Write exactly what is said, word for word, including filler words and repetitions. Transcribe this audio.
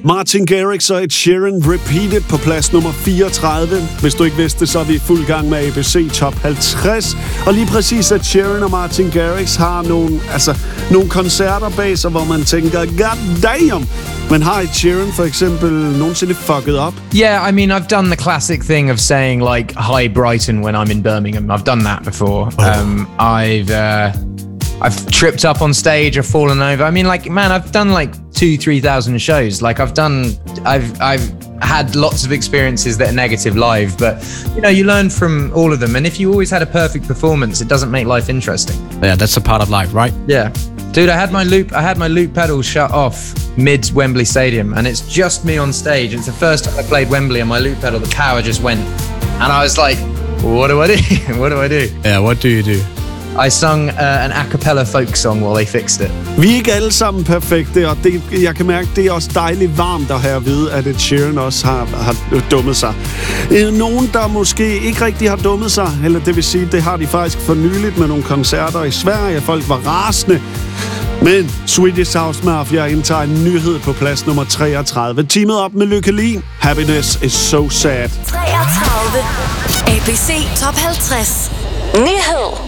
Martin Garrix og Ed Sheeran Repeated på plads nummer fireogtredive. Hvis du ikke vidste det, så er vi i fuld gang med A B C Top halvtreds. Og lige præcis Ed Sheeran og Martin Garrix har nogle, altså, nogle koncerter bag sig, hvor man tænker, god damn! Men har Ed Sheeran for eksempel nogensinde fucket op? Yeah, I mean, I've done the classic thing of saying, like, hi Brighton when I'm in Birmingham. I've done that before. Oh. Um, I've... Uh, I've tripped up on stage or fallen over. I mean, like, man, I've done like two, three thousand shows. Like, I've done, I've, I've had lots of experiences that are negative live. But you know, you learn from all of them. And if you always had a perfect performance, it doesn't make life interesting. Yeah, that's a part of life, right? Yeah, dude, I had my loop, I had my loop pedal shut off mid Wembley Stadium, and it's just me on stage. It's the first time I played Wembley, and my loop pedal, the power just went, and I was like, what do I do? What do I do? Yeah, what do you do? I sung uh, an a cappella folk song while they fixed it. Vi er ikke alle sammen perfekte, og det, jeg kan mærke, det er også dejligt varmt at have at vide, at Ed Sheeran også har, har dummet sig. Nogen, der måske ikke rigtig har dummet sig, eller det vil sige, det har de faktisk for nyligt med nogle koncerter i Sverige. Folk var rasende. Men Swedish House Mafia indtager en nyhed på plads nummer treogtredive. Teamet op med Lykke Li. Happiness is so sad. treogtredive. A B C Top halvtreds. Nyhed.